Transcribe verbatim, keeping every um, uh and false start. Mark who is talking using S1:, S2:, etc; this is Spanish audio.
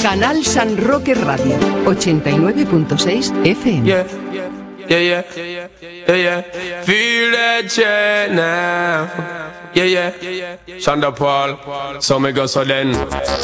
S1: Canal San Roque Radio, ochenta y nueve punto seis F M.
S2: Yeah, yeah, yeah, yeah, yeah, yeah. Feel that shit now. Yeah, yeah, Shonda Paul. So me go so then.